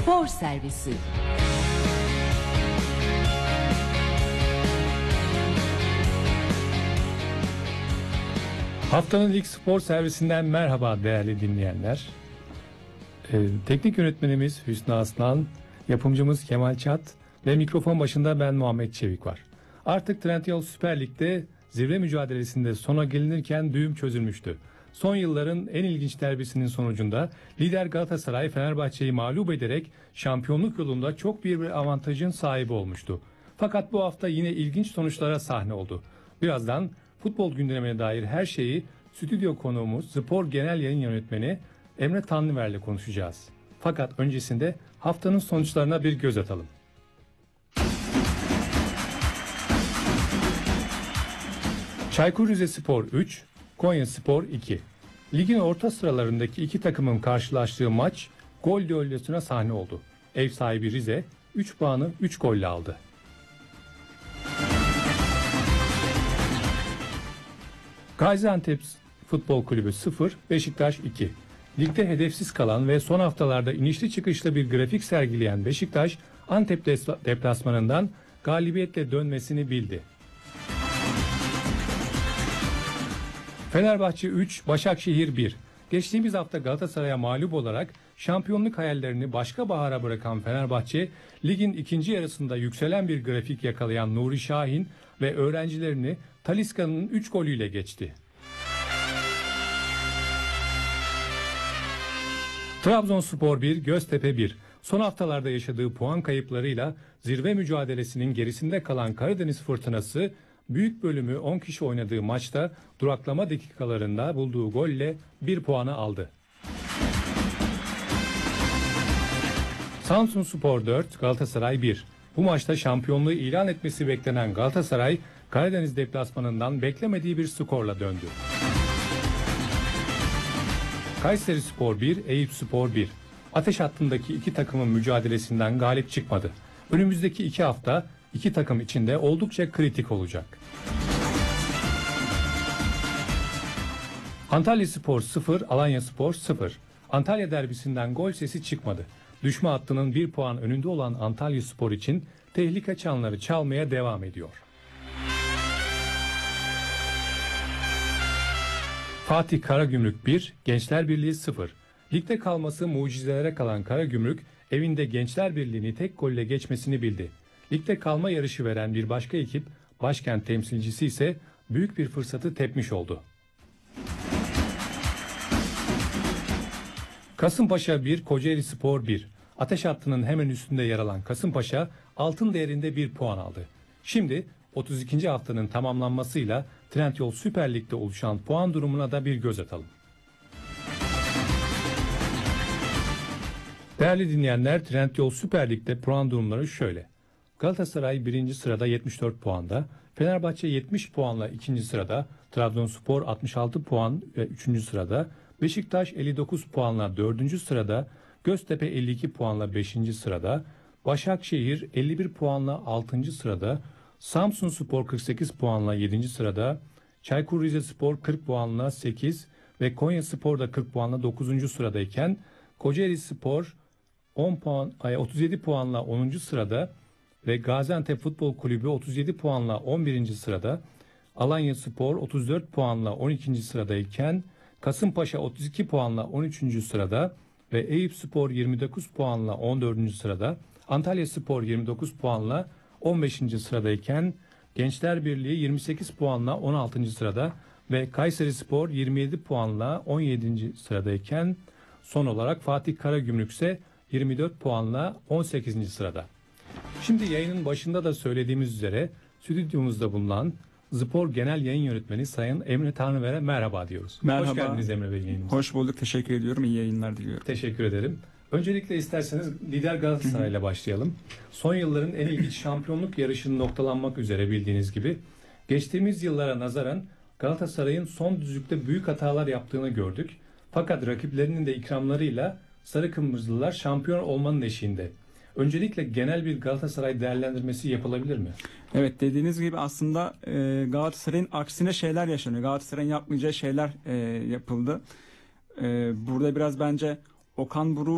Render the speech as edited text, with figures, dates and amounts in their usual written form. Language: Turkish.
Spor Servisi. Haftanın ilk spor servisinden merhaba değerli dinleyenler. Teknik yönetmenimiz Hüsnü Aslan, yapımcımız Kemal Çat ve mikrofon başında ben Muhammed Çevik var. Artık Trendyol Süper Lig'de zirve mücadelesinde sona gelinirken düğüm çözülmüştü. Son yılların en ilginç derbisinin sonucunda lider Galatasaray Fenerbahçe'yi mağlup ederek şampiyonluk yolunda çok büyük bir avantajın sahibi olmuştu. Fakat bu hafta yine ilginç sonuçlara sahne oldu. Birazdan futbol gündemine dair her şeyi stüdyo konuğumuz Spor Genel Yayın Yönetmeni Emre Tanrıver'le konuşacağız. Fakat öncesinde haftanın sonuçlarına bir göz atalım. Çaykur Rizespor 3, Konyaspor 2. Ligin orta sıralarındaki iki takımın karşılaştığı maç gol düellosuna sahne oldu. Ev sahibi Rize 3 puanı 3 golle aldı. Gaziantep Futbol Kulübü 0, Beşiktaş 2. Ligde hedefsiz kalan ve son haftalarda inişli çıkışlı bir grafik sergileyen Beşiktaş, Antep deplasmanından galibiyetle dönmesini bildi. Fenerbahçe 3, Başakşehir 1. Geçtiğimiz hafta Galatasaray'a mağlup olarak şampiyonluk hayallerini başka bahara bırakan Fenerbahçe, ligin ikinci yarısında yükselen bir grafik yakalayan Nuri Şahin ve öğrencilerini Talisca'nın 3 golüyle geçti. Trabzonspor 1, Göztepe 1. Son haftalarda yaşadığı puan kayıplarıyla zirve mücadelesinin gerisinde kalan Karadeniz Fırtınası, büyük bölümü 10 kişi oynadığı maçta duraklama dakikalarında bulduğu golle 1 puanı aldı. Samsunspor 4, Galatasaray 1. Bu maçta şampiyonluğu ilan etmesi beklenen Galatasaray, Karadeniz deplasmanından beklemediği bir skorla döndü. Kayserispor 1, Eyüpspor 1. Ateş hattındaki iki takımın mücadelesinden galip çıkmadı. Önümüzdeki 2 hafta iki takım içinde oldukça kritik olacak. Antalyaspor 0, Alanyaspor 0. Antalya derbisinden gol sesi çıkmadı. Düşme hattının 1 puan önünde olan Antalyaspor için tehlike çanları çalmaya devam ediyor. Fatih Karagümrük 1, Gençler Birliği 0. Ligde kalması mucizelere kalan Karagümrük, evinde Gençler Birliği'ni tek golle geçmesini bildi. Ligde kalma yarışı veren bir başka ekip, başkent temsilcisi ise büyük bir fırsatı tepmiş oldu. Kasımpaşa 1, Kocaelispor 1. Ateş hattının hemen üstünde yer alan Kasımpaşa, altın değerinde 1 puan aldı. Şimdi 32. haftanın tamamlanmasıyla Trendyol Süper Lig'de oluşan puan durumuna da bir göz atalım. Değerli dinleyenler, Trendyol Süper Lig'de puan durumları şöyle. Galatasaray 1. sırada 74 puanda, Fenerbahçe 70 puanla 2. sırada, Trabzonspor 66 puan ve 3. sırada, Beşiktaş 59 puanla 4. sırada, Göztepe 52 puanla 5. sırada, Başakşehir 51 puanla 6. sırada, Samsunspor 48 puanla 7. sırada, Çaykur Rizespor 40 puanla 8 ve Konyaspor da 40 puanla 9. sıradayken Kocaelispor 37 puanla 10. sırada ve Gaziantep Futbol Kulübü 37 puanla 11. sırada, Alanyaspor 34 puanla 12. sıradayken Kasımpaşa 32 puanla 13. sırada ve Eyüpspor 29 puanla 14. sırada, Antalyaspor 29 puanla 15. sıradayken Gençler Birliği 28 puanla 16. sırada ve Kayserispor 27 puanla 17. sıradayken son olarak Fatih Karagümrük ise 24 puanla 18. sırada. Şimdi yayının başında da söylediğimiz üzere stüdyomuzda bulunan Spor Genel Yayın Yönetmeni Sayın Emre Tanrıver'e merhaba diyoruz. Merhaba. Hoş geldiniz Emre Bey yayınımıza. Hoş bulduk. Teşekkür ediyorum. İyi yayınlar diliyorum. Teşekkür ederim. Öncelikle isterseniz lider Galatasaray ile başlayalım. Son yılların en ilginç şampiyonluk yarışını noktalanmak üzere bildiğiniz gibi geçtiğimiz yıllara nazaran Galatasaray'ın son düzlükte büyük hatalar yaptığını gördük. Fakat rakiplerinin de ikramlarıyla Sarı Kırmızılılar şampiyon olmanın eşiğinde. Öncelikle genel bir Galatasaray değerlendirmesi yapılabilir mi? Evet, dediğiniz gibi aslında Galatasaray'ın aksine şeyler yaşanıyor. Galatasaray'ın yapmayacağı şeyler yapıldı. Burada biraz bence Okan Buruk